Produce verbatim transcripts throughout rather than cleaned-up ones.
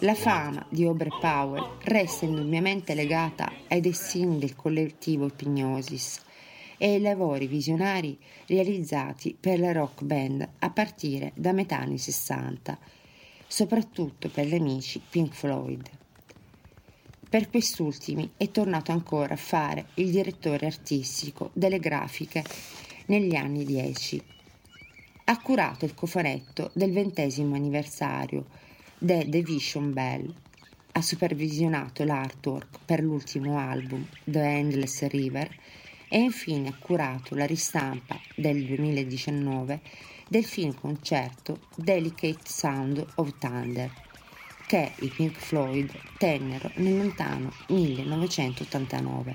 La fama di Aubrey Powell resta indubbiamente legata ai destini del collettivo Hipgnosis e ai lavori visionari realizzati per la rock band a partire da metà anni sessanta, soprattutto per gli amici Pink Floyd. Per quest'ultimi è tornato ancora a fare il direttore artistico delle grafiche negli anni dieci. Ha curato il cofanetto del ventesimo anniversario The Division Bell, ha supervisionato l'artwork per l'ultimo album The Endless River e infine ha curato la ristampa del duemiladiciannove del film concerto Delicate Sound of Thunder, che i Pink Floyd tennero nel lontano millenovecentottantanove.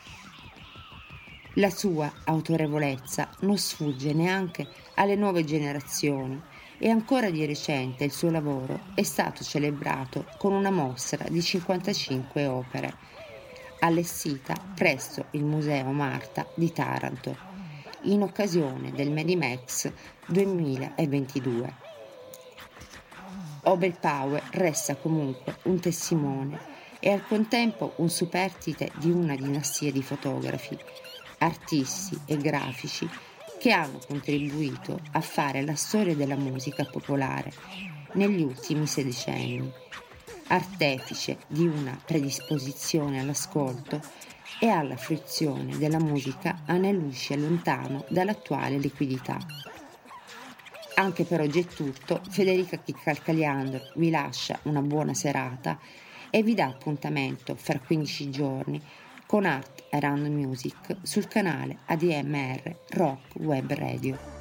La sua autorevolezza non sfugge neanche alle nuove generazioni e ancora di recente il suo lavoro è stato celebrato con una mostra di cinquantacinque opere, allestita presso il Museo Marta di Taranto, in occasione del Medimax duemilaventidue. Aubrey Powell resta comunque un testimone e al contempo un superstite di una dinastia di fotografi, artisti e grafici che hanno contribuito a fare la storia della musica popolare negli ultimi sei decenni, artefice di una predisposizione all'ascolto e alla fruizione della musica anni luce lontano dall'attuale liquidità. Anche per oggi è tutto, Federica Chicalcaliandro vi lascia una buona serata e vi dà appuntamento fra quindici giorni con Art Around Music sul canale A D M R Rock Web Radio.